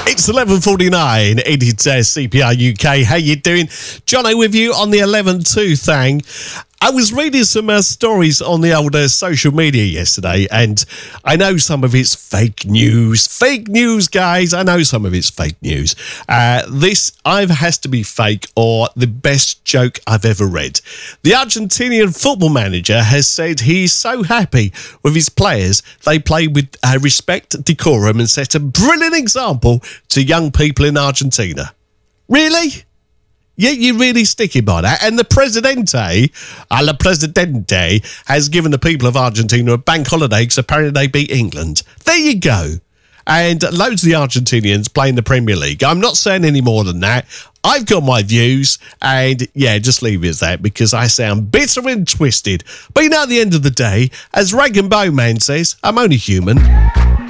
It's 11:49. It's CPR UK. How you doing? Jono with you on the 11-2 thing. I was reading some stories on the old social media yesterday, and I know some of it's fake news. Fake news, guys. I know some of it's fake news. This either has to be fake or the best joke I've ever read. The Argentinian football manager has said he's so happy with his players. They play with respect, decorum, and set a brilliant example to young people in Argentina. Really? Yeah, you're really sticking by that. And the Presidente has given the people of Argentina a bank holiday because apparently they beat England. There you go. And loads of the Argentinians play in the Premier League. I'm not saying any more than that. I've got my views, and yeah, just leave it as that because I sound bitter and twisted. But you know, at the end of the day, as Rag and Bone Man says, I'm only human.